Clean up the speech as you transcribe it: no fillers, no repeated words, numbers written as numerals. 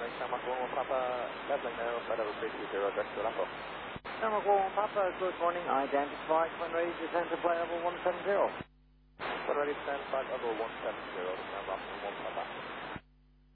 Shamrock 1 Papa, leveling now, Federal 320, direct to Lapo. Shamrock 1 Papa, good morning, identified, when ready to descend to flight level 170. When ready to descend, flight level 170, Shamrock 1 Papa.